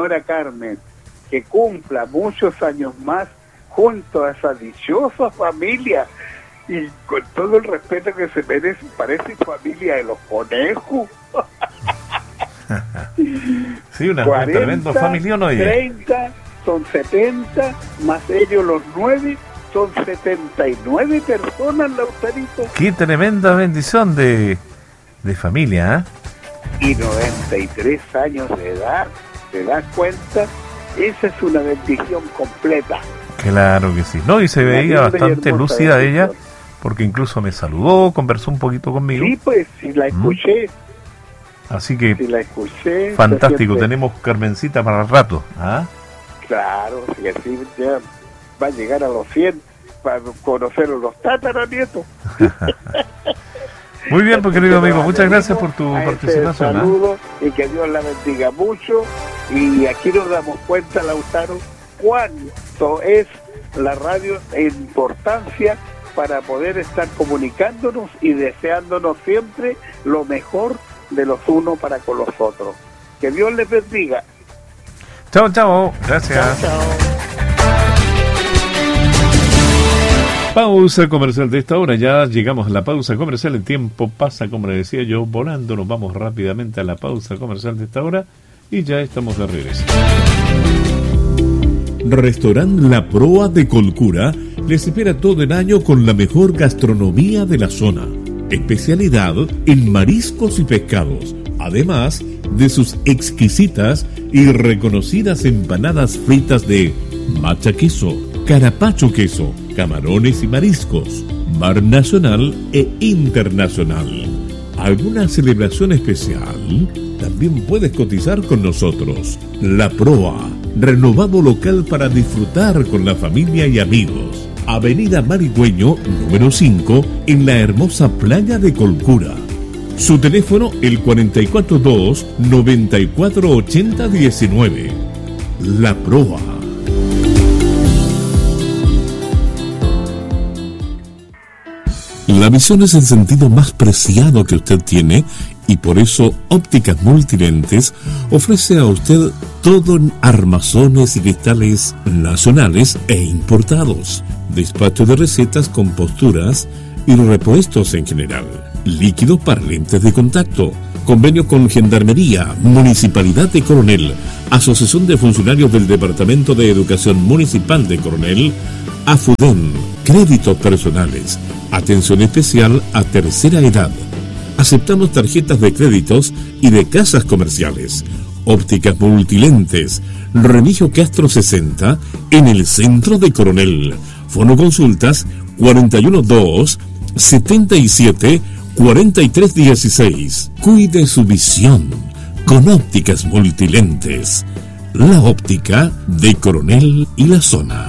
señora Carmen, que cumpla muchos años más junto a esa dichosa familia, y con todo el respeto que se merece, parece familia de los conejos. Sí, un tremendo familión, oye. 30 son 70, más ellos los 9, son 79 personas, Lautarito. Qué tremenda bendición de familia, ¿eh? Y 93 años de edad, ¿te das cuenta? Esa es una bendición completa. Claro que sí. No, y se veía bastante lúcida ella, porque incluso me saludó, conversó un poquito conmigo. Sí, pues, sí la escuché. Así que, sí la escuché. fantástico, tenemos Carmencita para el rato. ¿Ah? Claro, si así ya va a llegar a los 100 para conocer a los tataranietos. Muy bien, pues, querido amigo, muchas gracias por tu participación. Saludos, y que Dios la bendiga mucho. Y aquí nos damos cuenta, Lautaro, cuánto es la radio en importancia para poder estar comunicándonos y deseándonos siempre lo mejor de los unos para con los otros. Que Dios les bendiga. Chao, chao. Gracias. Chao, chao. Pausa comercial de esta hora. Ya llegamos a la pausa comercial. El tiempo pasa, como le decía yo, volando. Nos vamos rápidamente a la pausa comercial de esta hora y ya estamos de regreso. Restaurant La Proa de Colcura les espera todo el año con la mejor gastronomía de la zona. Especialidad en mariscos y pescados, además de sus exquisitas y reconocidas empanadas fritas de macha queso, carapacho queso, camarones y mariscos, bar nacional e internacional. ¿Alguna celebración especial? También puedes cotizar con nosotros. La Proa, renovado local para disfrutar con la familia y amigos. Avenida Marigüeño, número 5, en la hermosa playa de Colcura. Su teléfono, el 442-948019. La Proa. La visión es el sentido más preciado que usted tiene y por eso Ópticas Multilentes ofrece a usted todo en armazones y cristales nacionales e importados, despacho de recetas con posturas y repuestos en general, líquidos para lentes de contacto, convenio con Gendarmería, Municipalidad de Coronel, Asociación de Funcionarios del Departamento de Educación Municipal de Coronel, AFUDEN, créditos personales, atención especial a tercera edad. Aceptamos tarjetas de créditos y de casas comerciales. Ópticas Multilentes, Remigio Castro 60, en el centro de Coronel. Fonoconsultas 412-77-4316. Cuide su visión con Ópticas Multilentes. La óptica de Coronel y la zona.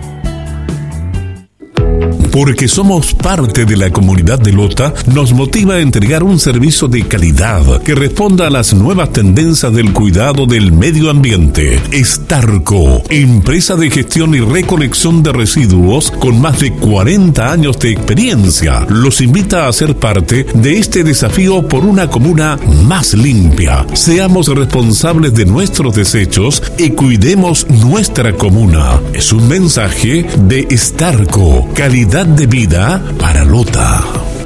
Porque somos parte de la comunidad de Lota, nos motiva a entregar un servicio de calidad que responda a las nuevas tendencias del cuidado del medio ambiente. Starco, empresa de gestión y recolección de residuos con más de 40 años de experiencia, los invita a ser parte de este desafío por una comuna más limpia. Seamos responsables de nuestros desechos y cuidemos nuestra comuna. Es un mensaje de Starco, calidad de vida para Lota.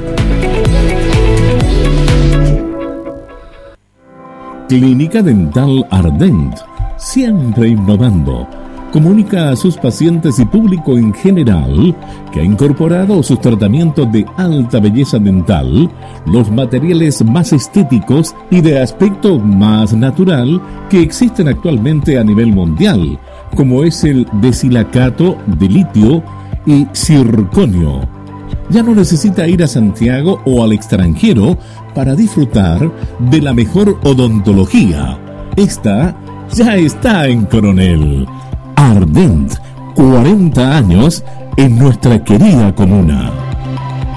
Clínica Dental Ardent, siempre innovando. Comunica a sus pacientes y público en general que ha incorporado sus tratamientos de alta belleza dental, los materiales más estéticos y de aspecto más natural que existen actualmente a nivel mundial, como es el desilicato de litio y circonio. Ya no necesita ir a Santiago o al extranjero para disfrutar de la mejor odontología. Esta ya está en Coronel. Ardent, 40 años en nuestra querida comuna.